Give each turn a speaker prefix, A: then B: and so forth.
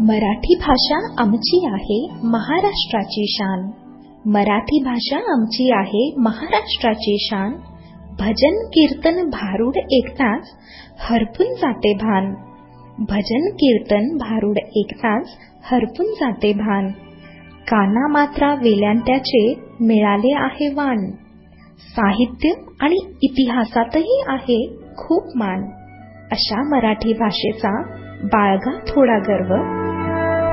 A: मराठी भाषा आमची आहे महाराष्ट्राची शान. मराठी भाषा आमची आहे महाराष्ट्राची शान. भजन कीर्तन भारूड ऐकताच हरपून जाते भान. भजन कीर्तन भारूड ऐकताच हरपून जाते भान. काना मात्रा वेल्यांत्याचे मिळाले आहे वान. साहित्य आणि इतिहासातही आहे खूप मान. अशा मराठी भाषेचा बाळगा थोडा गर्व.